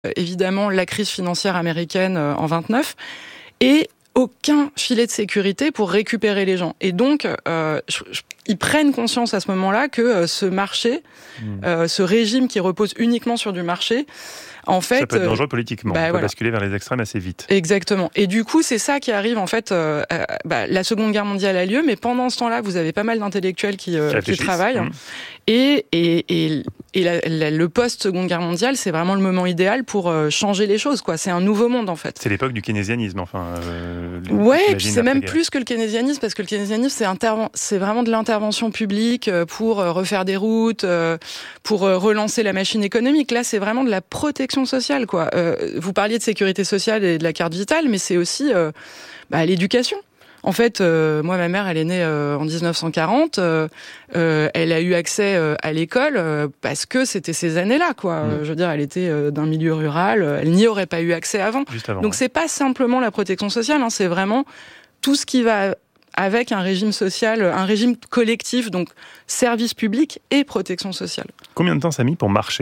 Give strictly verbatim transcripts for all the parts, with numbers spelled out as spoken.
évidemment la crise financière américaine en vingt-neuf, et aucun filet de sécurité pour récupérer les gens. Et donc, euh, je, je, ils prennent conscience à ce moment-là que euh, ce marché, mmh. euh, ce régime qui repose uniquement sur du marché, en fait, ça peut être dangereux politiquement, bah, on peut voilà. basculer vers les extrêmes assez vite. Exactement. Et du coup, c'est ça qui arrive, en fait, euh, euh, bah, la Seconde Guerre mondiale a lieu, mais pendant ce temps-là, vous avez pas mal d'intellectuels qui, euh, qui travaillent. Mmh. Et, et, et, et la, la, le post-Seconde Guerre mondiale, c'est vraiment le moment idéal pour euh, changer les choses, quoi. C'est un nouveau monde, en fait. C'est l'époque du keynésianisme, enfin. Euh, ouais, et puis c'est même plus que le keynésianisme, parce que le keynésianisme, c'est, interven- c'est vraiment de l'intervention publique pour euh, refaire des routes, euh, pour euh, relancer la machine économique. Là, c'est vraiment de la protection sociale, quoi. Euh, vous parliez de sécurité sociale et de la carte vitale, mais c'est aussi euh, bah, l'éducation. En fait, euh, moi, ma mère, elle est née euh, en dix-neuf cent quarante. Euh, euh, elle a eu accès euh, à l'école euh, parce que c'était ces années-là, quoi. Mmh. Je veux dire, elle était euh, d'un milieu rural. Elle n'y aurait pas eu accès avant. avant Donc, ouais. c'est pas simplement la protection sociale. Hein, c'est vraiment tout ce qui va avec un régime social, un régime collectif, donc service public et protection sociale. Combien de temps ça a mis pour marcher ?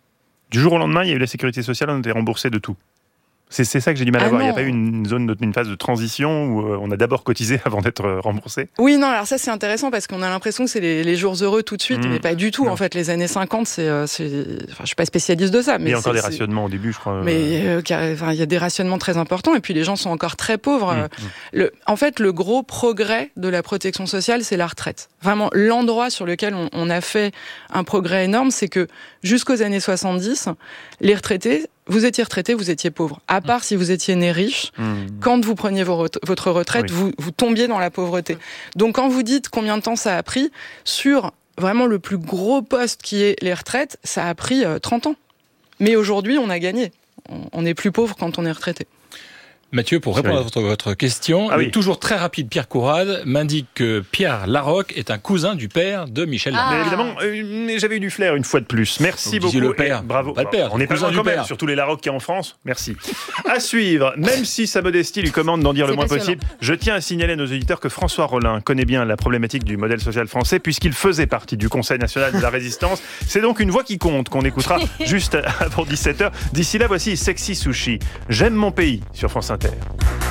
Du jour au lendemain, il y a eu la sécurité sociale, on était remboursé de tout. C'est, c'est ça que j'ai du mal à ah voir. Non. Il n'y a pas eu une zone, une phase de transition où on a d'abord cotisé avant d'être remboursé ? Oui, non, alors ça c'est intéressant parce qu'on a l'impression que c'est les, les jours heureux tout de suite, mmh. mais pas du tout. Non. En fait, les années cinquante, c'est, c'est, enfin, je suis pas spécialiste de ça, mais il y a encore c'est, des rationnements au début, je crois. Mais euh, enfin, il y a des rationnements très importants et puis les gens sont encore très pauvres. Mmh. Le, en fait, le gros progrès de la protection sociale, c'est la retraite. Vraiment, l'endroit sur lequel on, on a fait un progrès énorme, c'est que jusqu'aux années soixante-dix, les retraités vous étiez retraité, vous étiez pauvre. À part si vous étiez né riche, mmh. quand vous preniez vos, votre retraite, oui. vous, vous tombiez dans la pauvreté. Donc quand vous dites combien de temps ça a pris, sur vraiment le plus gros poste qui est les retraites, ça a pris euh, trente ans. Mais aujourd'hui, on a gagné. On n'est plus pauvre quand on est retraité. Mathieu, pour répondre à votre, votre question, ah le oui. toujours très rapide Pierre Courade m'indique que Pierre Larocque est un cousin du père de Michel ah. Larocque. Mais évidemment, euh, j'avais eu du flair une fois de plus. Merci Vous beaucoup. le père. Et bravo. Pas le père. On est pas loin quand même, surtout les Larocque qu'il y a en France. Merci. À suivre, même si sa modestie lui commande d'en dire C'est le moins passionnant. possible, je tiens à signaler à nos auditeurs que François Rollin connaît bien la problématique du modèle social français puisqu'il faisait partie du Conseil national de la résistance. C'est donc une voix qui compte qu'on écoutera juste avant dix-sept heures. D'ici là, voici Sexy Sushi. J'aime mon pays sur France Inter.